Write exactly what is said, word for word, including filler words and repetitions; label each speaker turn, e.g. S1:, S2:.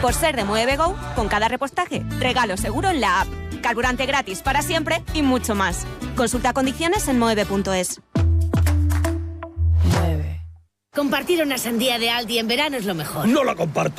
S1: Por ser de Mueve Go, con cada repostaje, regalo seguro en la app, carburante gratis para siempre y mucho más. Consulta condiciones en moeve punto es.
S2: Compartir una sandía de Aldi en verano es lo mejor.
S3: No la comparto.